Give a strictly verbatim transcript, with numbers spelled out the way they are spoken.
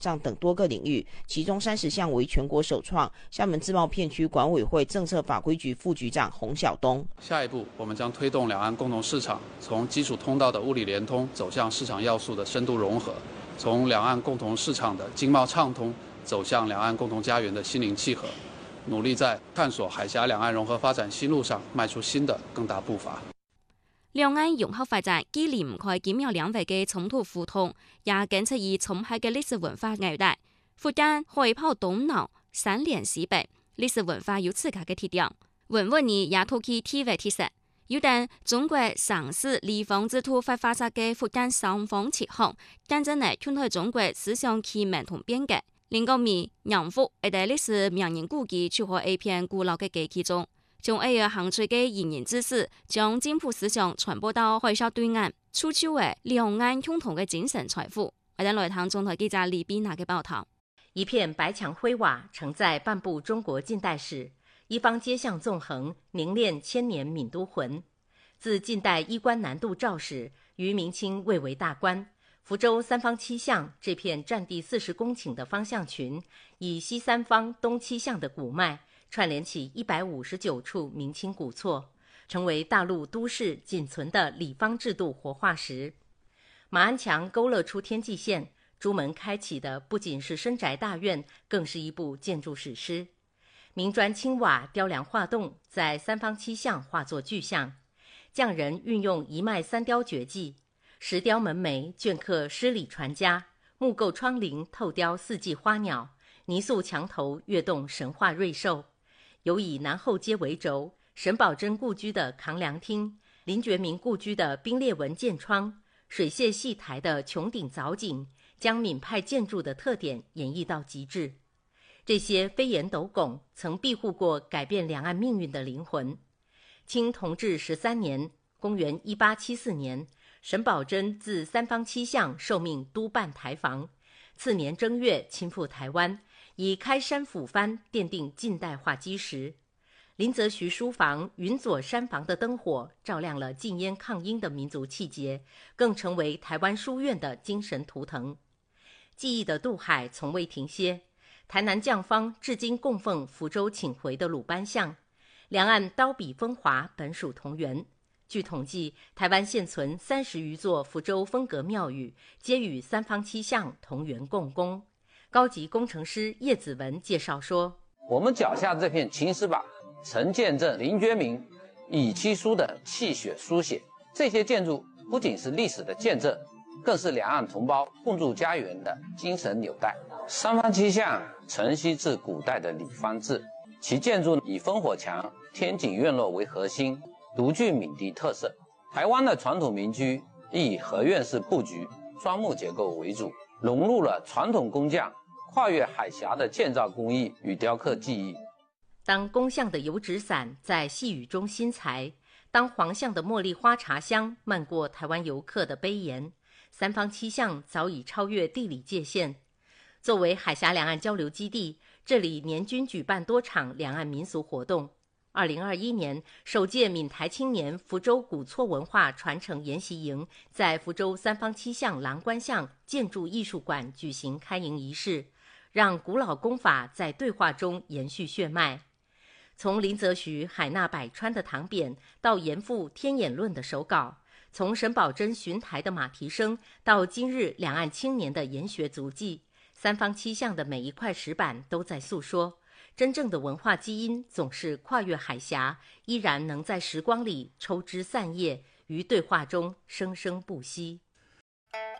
上等多个领域，其中三十项为全国首创。厦门自贸片区管委会政策法规局副局长洪晓东： 下一步，我们将推动两岸共同市场从基础通道的物理连通走向市场要素的深度融合，从两岸共同市场的经贸畅通走向两岸共同家园的心灵契合，努力在探索海峡两岸融合发展新路上迈出新的更大步伐。 兩岸融合發展既離唔開幾秒兩維嘅衝突互動，也緊出以重喺嘅歷史文化纽帶。福建海跑東南，三連西北，歷史文化有自家嘅特點。文物呢也討其地位特色。有等中國省市地方之土發發展嘅福建省方切項，簡直係傳統中國思想啟蒙同變革。另個面洋服一代歷史名人故記，就喺一片古老嘅記憶中。將呢個行出嘅言言知識，將進步思想傳播到海峽對岸，促進為兩岸共同嘅精神財富。我哋來聽中台記者李碧娜嘅報道。 一片白牆灰瓦，承載半部中國近代史，一方街巷縱橫，凝練千年閩都魂。自近代衣冠南渡肇始，於明清蔚為大觀。福州三坊七巷這片佔地四十公頃的方巷群，以西三坊東七巷的古脈，串聯起一百五十九處明清古厝，成為大陸都市僅存的里坊制度活化石。馬鞍牆勾勒出天際線，朱門開啟的不僅是深宅大院，更是一部建築史詩。明磚青瓦雕梁畫棟在三坊七巷化作具象，匠人運用一脈三雕絕技，石雕門楣镌刻詩禮傳家，木構窗棂透雕四季花鳥，泥塑牆頭躍動神話瑞獸。有以南後街為軸，沈葆桢故居的扛梁廳，林覺民故居的冰裂紋箭窗，水榭戲台的穹頂藻井，將閩派建築的特點演繹到極致。這些飛檐斗拱曾庇護過改變兩岸命運的靈魂。清同治十三年，公元一八七四年，沈葆桢自三坊七巷受命督辦台防，次年正月親赴台灣，以開山撫番奠定近代化基石。林則徐書房、雲左山房的燈火照亮了禁煙抗英的民族氣節，更成為台灣書院的精神圖騰。記憶的渡海從未停歇，台南匠坊至今供奉福州請回的魯班像，兩岸刀筆風華本屬同源。據統計，台灣現存三十餘座福州風格廟宇，皆與三坊七巷同源共工。高級工程師葉子文介紹說： 我們腳下這片青石板，曾見證林覺民以七書的氣血書寫。這些建築不僅是歷史的見證，更是兩岸同胞共築家園的精神紐帶。三坊七巷承襲自古代的里坊制，其建築以烽火牆、天井院落為核心，獨具閩地特色。台灣的傳統民居亦以合院式佈局、雙木結構為主，融入了傳統工匠跨越海峽的建造工藝與雕刻技藝。 當工匠的油紙傘在細雨中新裁，當黃巷的茉莉花茶香漫過台灣遊客的杯沿，三坊七巷早已超越地理界限。作為海峽兩岸交流基地，這裡年均舉辦多場兩岸民俗活動。二零二一年，首屆閩台青年福州古厝文化傳承研習營在福州三坊七巷郎官巷建築藝術館舉行開營儀式，讓古老工法在對話中延續血脈。從林則徐海納百川的唐匾到嚴復天演論的手稿，從沈葆桢巡台的馬蹄聲到今日兩岸青年的研學足跡，三坊七巷的每一塊石板都在訴說，真正的文化基因總是跨越海峽，依然能在時光裡抽枝散葉，於對話中生生不息。